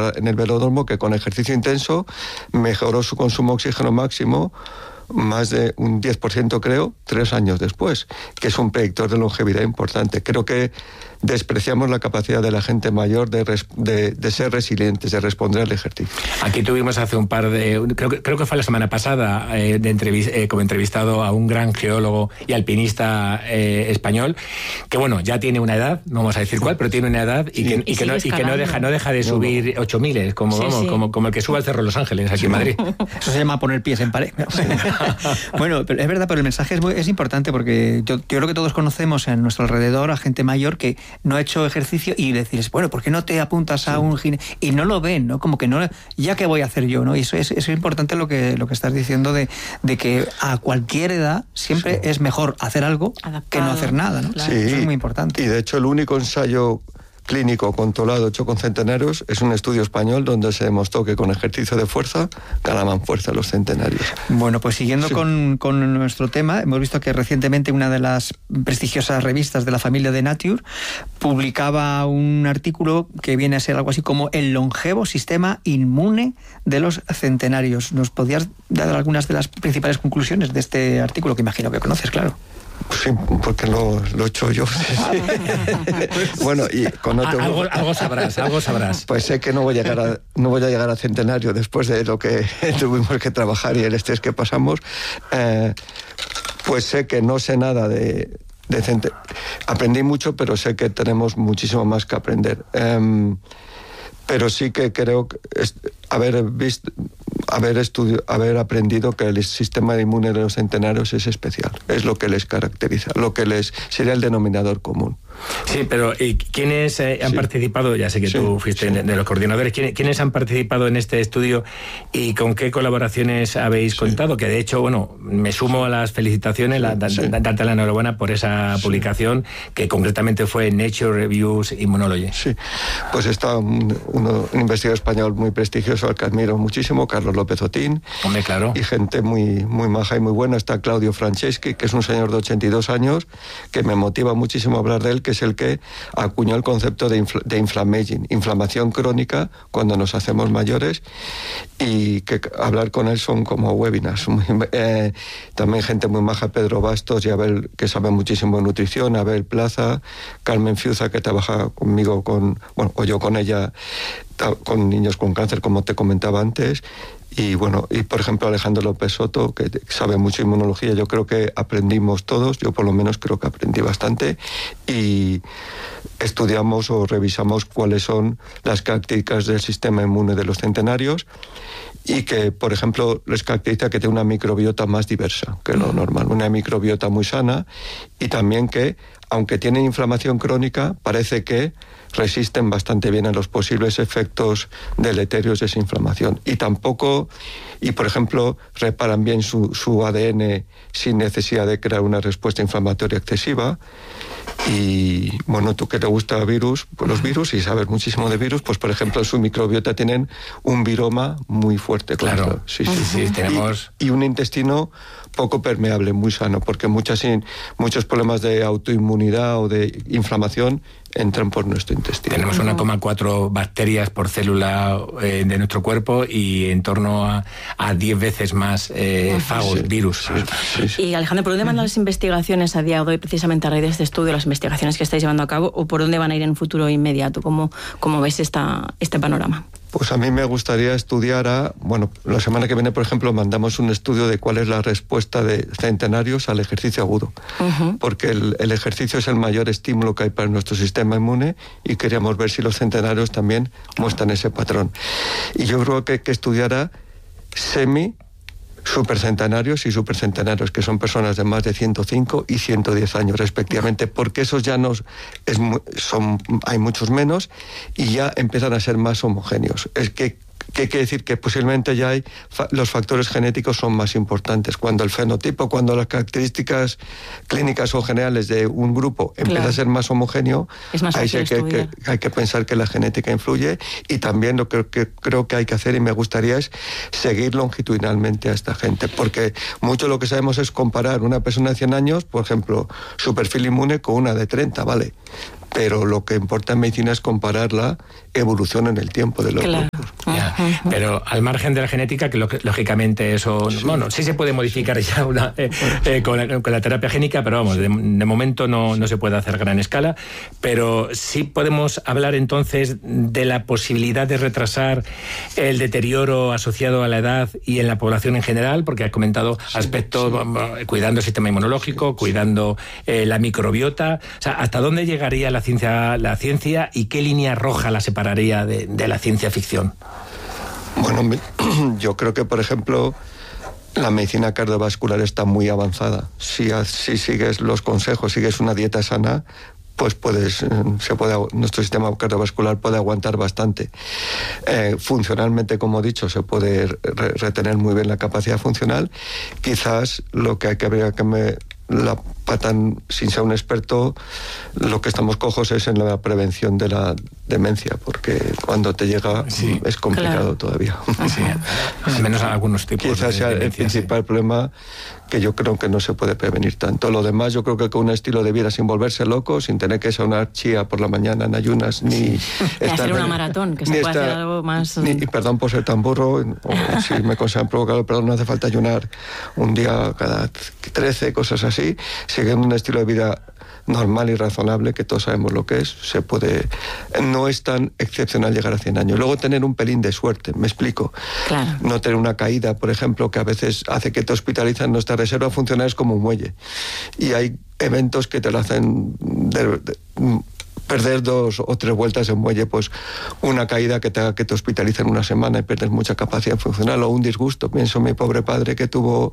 en el velódromo que con ejercicio intenso mejoró su consumo de oxígeno máximo más de un 10%, creo, 3 años después, que es un predictor de longevidad importante. Creo que despreciamos la capacidad de la gente mayor de ser resilientes, de responder al ejercicio. Aquí tuvimos hace un par de... Creo que fue la semana pasada, como entrevistado a un gran geólogo y alpinista español, que bueno, ya tiene una edad, no vamos a decir cuál, pero tiene una edad y que no deja de subir 8000, como el que sube al Cerro de Los Ángeles, aquí en Madrid. Eso se llama poner pies en pared. Bueno, pero es verdad, pero el mensaje es importante, porque yo creo que todos conocemos en nuestro alrededor a gente mayor que no ha hecho ejercicio y decirles, bueno, ¿por qué no te apuntas a un gimnasio? Y no lo ven, ¿no? Como que no, ¿ya qué voy a hacer yo? ¿No? Y eso es importante lo que estás diciendo de que a cualquier edad siempre es mejor hacer algo adaptado, que no hacer nada, ¿no? Claro. Eso es muy importante. Y de hecho el único ensayo clínico controlado hecho con centenarios es un estudio español donde se demostró que con ejercicio de fuerza ganaban fuerza los centenarios. Bueno, pues siguiendo con nuestro tema, hemos visto que recientemente una de las prestigiosas revistas de la familia de Nature publicaba un artículo que viene a ser algo así como el longevo sistema inmune de los centenarios. ¿Nos podías dar algunas de las principales conclusiones de este artículo, que imagino que conoces, claro? Sí, porque lo he hecho yo. Bueno, y con algo sabrás. Pues sé que no voy a llegar a centenario después de lo que tuvimos que trabajar y el estrés que pasamos. Pues sé que no sé nada de aprendí mucho, pero sé que tenemos muchísimo más que aprender. Pero sí que creo que haber aprendido que el sistema inmune de los centenarios es especial, es lo que les caracteriza, lo que les sería el denominador común. Sí, pero ¿quiénes han participado? Ya sé que tú fuiste de los coordinadores. ¿Quiénes han participado en este estudio y con qué colaboraciones habéis contado? Que de hecho, bueno, me sumo a las felicitaciones, darte la enhorabuena por esa publicación, que concretamente fue en Nature Reviews Immunology. Sí, pues está un investigador español muy prestigioso al que admiro muchísimo, Carlos López Otín. Hombre, claro. Y gente muy, muy maja y muy buena. Está Claudio Franceschi, que es un señor de 82 años, que me motiva muchísimo hablar de él, que es el que acuñó el concepto de inflammaging, inflamación crónica cuando nos hacemos mayores, y que hablar con él son como webinars. También gente muy maja, Pedro Bastos y Abel, que sabe muchísimo de nutrición, Abel Plaza, Carmen Fiuza, que trabaja conmigo o yo con ella, con niños con cáncer, como te comentaba antes. Y bueno, y por ejemplo Alejandro López Soto, que sabe mucho de inmunología. Yo creo que aprendimos todos, yo por lo menos creo que aprendí bastante, y estudiamos o revisamos cuáles son las características del sistema inmune de los centenarios, y que, por ejemplo, les caracteriza que tiene una microbiota más diversa que lo normal, una microbiota muy sana, y también que, aunque tienen inflamación crónica, parece que resisten bastante bien a los posibles efectos deleterios de esa inflamación. Y por ejemplo, reparan bien su ADN sin necesidad de crear una respuesta inflamatoria excesiva. Y bueno, tú que te gusta virus, pues los virus, y sabes muchísimo de virus, pues por ejemplo, su microbiota tienen un viroma muy fuerte. Claro. Sí, tenemos... Y un intestino poco permeable, muy sano, porque muchos problemas de autoinmunidad o de inflamación entran por nuestro intestino. Tenemos 1,4 bacterias por célula de nuestro cuerpo y en torno a 10 veces más fagos, virus. Sí. Y Alejandro, ¿por dónde van las investigaciones a día de hoy, precisamente a raíz de este estudio, las investigaciones que estáis llevando a cabo, o por dónde van a ir en un futuro inmediato? ¿Cómo ves este panorama? Pues a mí me gustaría estudiar la semana que viene, por ejemplo, mandamos un estudio de cuál es la respuesta de centenarios al ejercicio agudo, porque el ejercicio es el mayor estímulo que hay para nuestro sistema inmune, y queríamos ver si los centenarios también muestran ese patrón. Y yo creo que hay que estudiar a supercentenarios y supercentenarios, que son personas de más de 105 y 110 años respectivamente, porque esos ya hay muchos menos y ya empiezan a ser más homogéneos. ¿Qué quiere decir? Que posiblemente ya los factores genéticos son más importantes. Cuando el fenotipo, cuando las características clínicas o generales de un grupo empieza a ser más homogéneo, ahí sí hay que pensar que la genética influye. Y también lo que creo que hay que hacer, y me gustaría, es seguir longitudinalmente a esta gente, porque mucho lo que sabemos es comparar una persona de 100 años, por ejemplo, su perfil inmune, con una de 30, ¿vale? pero lo que importa en medicina es comparar la evolución en el tiempo de los grupos. Ya, pero al margen de la genética, que lógicamente eso, bueno, sí se puede modificar ya con la terapia génica, pero vamos, de momento no se puede hacer a gran escala, pero sí podemos hablar entonces de la posibilidad de retrasar el deterioro asociado a la edad y en la población en general, porque has comentado aspectos, cuidando el sistema inmunológico, cuidando la microbiota. O sea, ¿hasta dónde llegaría la ciencia y qué línea roja la separaría de la ciencia ficción? Bueno, yo creo que, por ejemplo, la medicina cardiovascular está muy avanzada. Si sigues los consejos, sigues una dieta sana, pues nuestro sistema cardiovascular puede aguantar bastante. Funcionalmente, como he dicho, se puede retener muy bien la capacidad funcional. Quizás lo que habría que la patan, sin ser un experto, lo que estamos cojos es en la prevención de la demencia, porque cuando te llega es complicado todavía. Sí, al menos algunos tipos. Quizás sea el principal problema, que yo creo que no se puede prevenir tanto. Lo demás, yo creo que con un estilo de vida sin volverse loco, sin tener que desayunar chía por la mañana en ayunas, ni hacer una maratón, que se puede hacer algo más. Y perdón por ser tan burro, o si me consideran provocado, perdón, no hace falta ayunar un día cada 13, cosas así. Siguiendo un estilo de vida normal y razonable, que todos sabemos lo que es, se puede. No es tan excepcional llegar a 100 años. Luego tener un pelín de suerte, me explico. Claro. No tener una caída, por ejemplo, que a veces hace que te hospitalizan. Nuestra reserva funcional es como un muelle. Y hay eventos que te lo hacen perder 2 o 3 vueltas en muelle, pues una caída que te haga que te hospitalicen una semana y pierdes mucha capacidad funcional, o un disgusto. Pienso en mi pobre padre, que tuvo...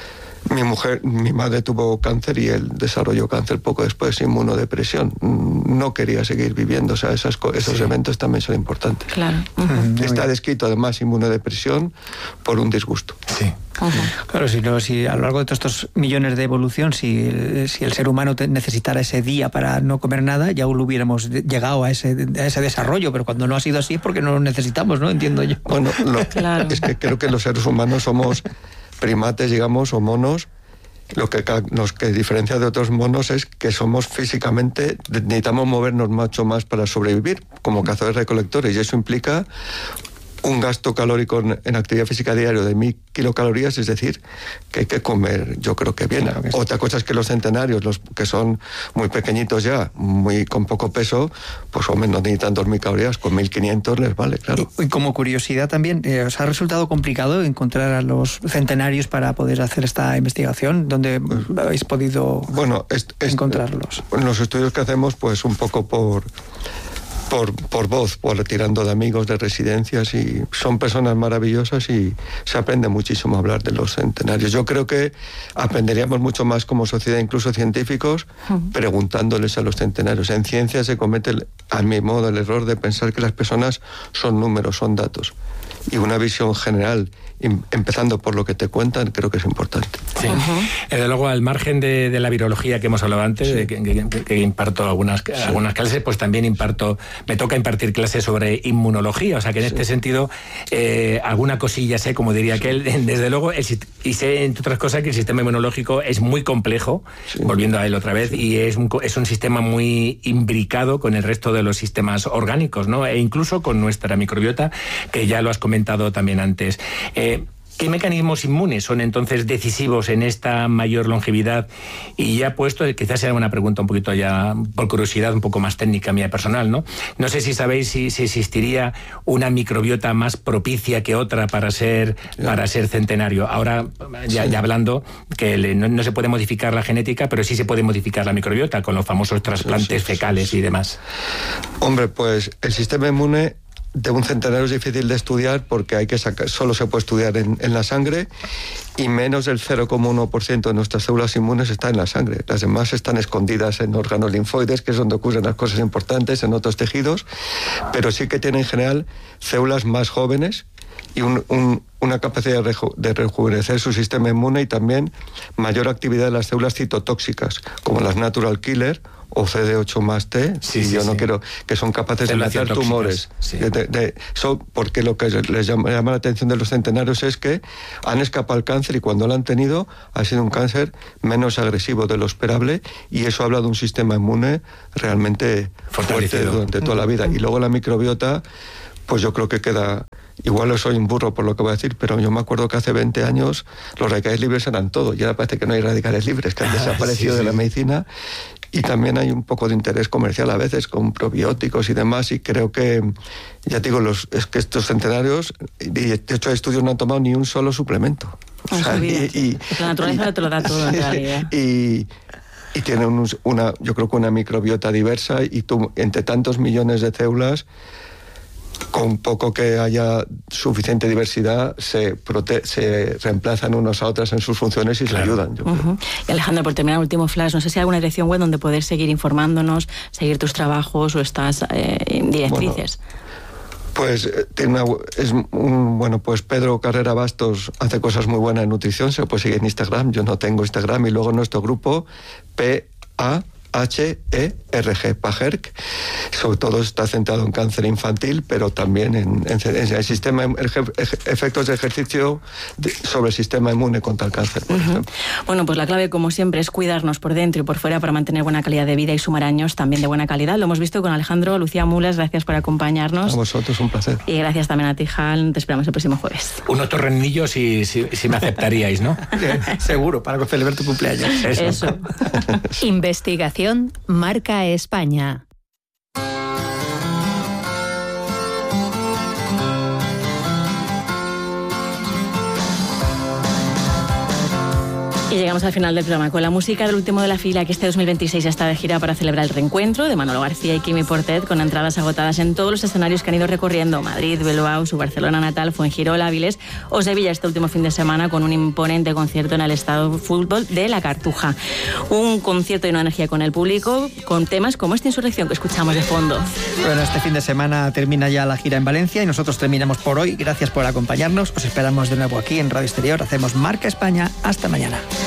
Mi madre tuvo cáncer y él desarrolló cáncer poco después, inmunodepresión. No quería seguir viviendo, o sea, esos eventos también son importantes. Claro. Está descrito además inmunodepresión por un disgusto. Sí. Claro, si a lo largo de todos estos millones de evolución, si el ser humano necesitara ese día para no comer nada, ya lo hubiéramos llegado a ese desarrollo, pero cuando no ha sido así es porque no lo necesitamos, ¿no? Entiendo yo. Bueno, es que creo que los seres humanos somos primates, digamos, o monos. Lo que nos diferencia de otros monos es que somos físicamente, necesitamos movernos mucho más para sobrevivir, como cazadores recolectores, y eso implica un gasto calórico en actividad física diario de 1000 kilocalorías, es decir, que hay que comer, yo creo que bien. Claro que sí. Otra cosa es que los centenarios, los que son muy pequeñitos ya, con poco peso, pues hombre, no necesitan 2000 calorías, con 1500 les vale, claro. Y como curiosidad también, ¿os ha resultado complicado encontrar a los centenarios para poder hacer esta investigación? ¿Dónde habéis podido encontrarlos? En los estudios que hacemos, pues un poco por voz, tirando de amigos, de residencias, y son personas maravillosas y se aprende muchísimo a hablar de los centenarios. Yo creo que aprenderíamos mucho más como sociedad, incluso científicos, preguntándoles a los centenarios. En ciencia se comete, a mi modo, el error de pensar que las personas son números, son datos. Y una visión general, empezando por lo que te cuentan, creo que es importante. Sí. Desde luego, al margen de la virología que hemos hablado antes, de que imparto algunas clases, pues también me toca impartir clases sobre inmunología, o sea que en este sentido alguna cosilla sé, como diría aquel. Desde luego, y sé, entre otras cosas, que el sistema inmunológico es muy complejo, volviendo a él otra vez, y es un sistema muy imbricado con el resto de los sistemas orgánicos, ¿no? E incluso con nuestra microbiota, que ya lo has comentado también antes. ¿Qué mecanismos inmunes son entonces decisivos en esta mayor longevidad? Y ya puesto, quizás sea una pregunta un poquito ya, por curiosidad, un poco más técnica mía personal, ¿no? No sé si sabéis si existiría una microbiota más propicia que otra para ser centenario. Ahora, ya hablando, que no se puede modificar la genética, pero sí se puede modificar la microbiota con los famosos trasplantes fecales y demás. Hombre, pues el sistema inmune de un centenario es difícil de estudiar, porque solo se puede estudiar en la sangre, y menos del 0,1% de nuestras células inmunes está en la sangre. Las demás están escondidas en órganos linfoides, que es donde ocurren las cosas importantes, en otros tejidos, pero sí que tienen en general células más jóvenes y una capacidad de rejuvenecer su sistema inmune, y también mayor actividad de las células citotóxicas, como las natural killer o CD8+T, y yo no quiero, que son capaces de meter tumores. Sí. Porque lo que les llama la atención de los centenarios es que han escapado al cáncer, y cuando lo han tenido ha sido un cáncer menos agresivo de lo esperable, y eso habla de un sistema inmune realmente fuerte durante toda la vida. Y luego la microbiota, pues yo creo que queda... Igual soy un burro por lo que voy a decir, pero yo me acuerdo que hace 20 años los radicales libres eran todo, y ahora parece que no hay radicales libres, que han desaparecido de la medicina, y también hay un poco de interés comercial a veces con probióticos y demás, y creo que, ya te digo, es que estos centenarios, de hecho estudios no han tomado ni un solo suplemento. O sea, la naturaleza te lo da todo en realidad. Y tienen yo creo que una microbiota diversa, y tú, entre tantos millones de células, con poco que haya suficiente diversidad, se reemplazan unos a otras en sus funciones y se ayudan. Yo creo. Y Alejandro, por terminar, último flash, no sé si hay alguna dirección web donde poder seguir informándonos, seguir tus trabajos o estas directrices. Pues pues Pedro Carrera Bastos hace cosas muy buenas en nutrición, se puede seguir en Instagram, yo no tengo Instagram, y luego nuestro grupo PAHERG, PAHERG, sobre todo está centrado en cáncer infantil, pero también en el sistema, efectos de ejercicio sobre el sistema inmune contra el cáncer, por ejemplo. Bueno, pues la clave, como siempre, es cuidarnos por dentro y por fuera para mantener buena calidad de vida y sumar años también de buena calidad. Lo hemos visto con Alejandro. Lucía Mulas, gracias por acompañarnos. A vosotros, un placer. Y gracias también a ti, Hal. Te esperamos el próximo jueves. Unos torrenillos si me aceptaríais, ¿no? Seguro, para celebrar tu cumpleaños. Eso. Investigación Marca España. Y llegamos al final del programa con la música del último de la fila, que este 2026 ya está de gira para celebrar el reencuentro de Manolo García y Quimi Portet, con entradas agotadas en todos los escenarios que han ido recorriendo: Madrid, Bilbao, su Barcelona natal, Fuengirola, Áviles o Sevilla este último fin de semana, con un imponente concierto en el Estadio Fútbol de La Cartuja. Un concierto y una energía con el público, con temas como esta Insurrección que escuchamos de fondo. Bueno, este fin de semana termina ya la gira en Valencia y nosotros terminamos por hoy. Gracias por acompañarnos. Os esperamos de nuevo aquí en Radio Exterior. Hacemos Marca España. Hasta mañana.